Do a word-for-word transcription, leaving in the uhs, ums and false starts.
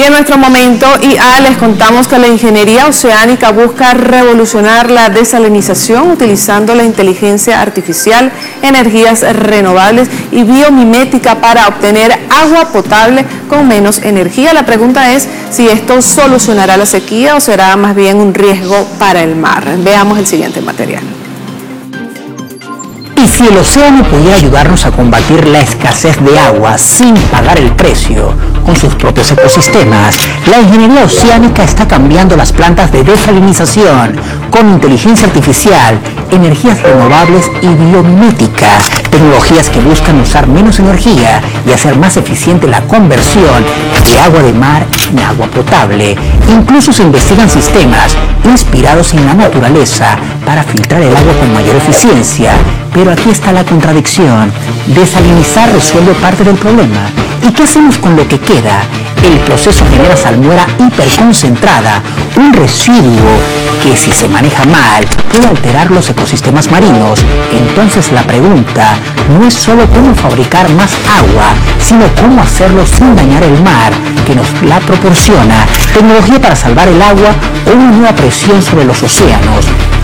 en nuestro momento I A les contamos que la ingeniería oceánica busca revolucionar la desalinización utilizando la inteligencia artificial, energías renovables y biomimética para obtener agua potable con menos energía. La pregunta es si esto solucionará la sequía o será más bien un riesgo para el mar. Veamos el siguiente material. Y si el océano pudiera ayudarnos a combatir la escasez de agua sin pagar el precio con sus propios ecosistemas, la ingeniería oceánica está cambiando las plantas de desalinización con inteligencia artificial, energías renovables y biomimética, tecnologías que buscan usar menos energía y hacer más eficiente la conversión de agua de mar en agua potable. Incluso se investigan sistemas inspirados en la naturaleza para filtrar el agua con mayor eficiencia. Pero aquí está la contradicción. Desalinizar resuelve parte del problema. ¿Y qué hacemos con lo que queda? El proceso genera salmuera hiperconcentrada, un residuo que, si se maneja mal, puede alterar los ecosistemas marinos. Entonces la pregunta no es solo cómo fabricar más agua, sino cómo hacerlo sin dañar el mar, que nos la proporciona, tecnología para salvar el agua o una nueva presión sobre los océanos.